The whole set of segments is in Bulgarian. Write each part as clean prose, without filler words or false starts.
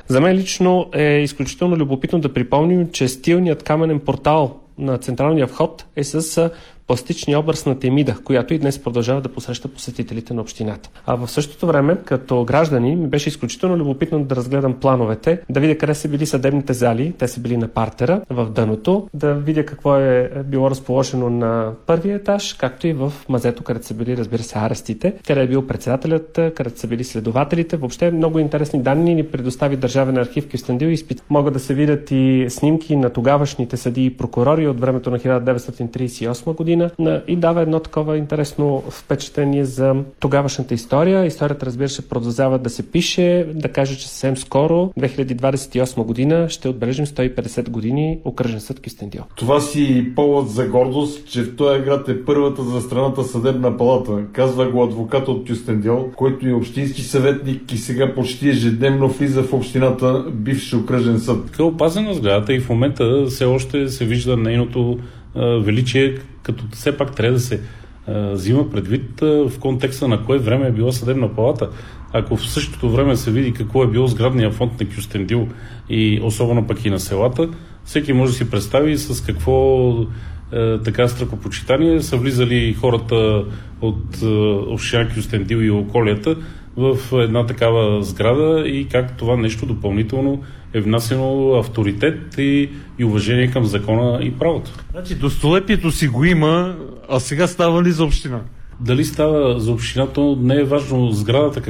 За мен лично е изключително любопитно да припомним, че стилният каменен портал на централния вход е с пластичния образ на Темида, която и днес продължава да посреща посетителите на общината. А в същото време, като граждани, ми беше изключително любопитно да разгледам плановете, да видя къде са били съдебните зали, те са били на партера, в дъното, да видя какво е било разположено на първия етаж, както и в мазето, където са били, разбира се, арестите, къде е бил председателят, където са били следователите. Въобще много интересни данни ни предостави Държавен архив Кюстендил и изпит. Могат да се видят и снимки на тогавашните съдии и прокурори от времето на 1938 година и дава едно такова интересно впечатление за тогавашната история. Историята, разбира се, продължава да се пише. Да кажа, че съвсем скоро, 2028 година, ще отбележим 150 години окръжен съд Кюстендил. Това си повод за гордост, че в този град е първата за страната съдебна палата. Казва го адвокат от Кюстендил, който е общински съветник и сега почти ежедневно влиза в общината бивш окръжен съд. Така опазена сградата и в момента все още се вижда нейното величие, като все пак трябва да се взима предвид в контекста на кое време е била съдебна палата. Ако в същото време се види какво е било сградния фонд на Кюстендил и особено пък и на селата, всеки може да си представи с какво така страхопочитание са влизали хората от община Кюстендил и околията в една такава сграда и как това нещо допълнително е внасено авторитет и уважение към закона и правото. Значи достолепието си го има, а сега става ли за община? Дали става за общината, не е важно сградата,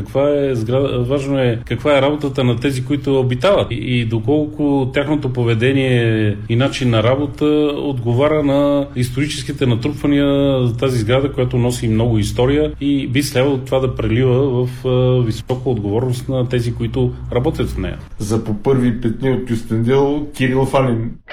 важно е каква е работата на тези, които обитават и доколко тяхното поведение и начин на работа отговаря на историческите натрупвания за тази сграда, която носи много история и би следвало това да прелива в висока отговорност на тези, които работят в нея. За по първи петни от Кюстендил Кирил Фанин.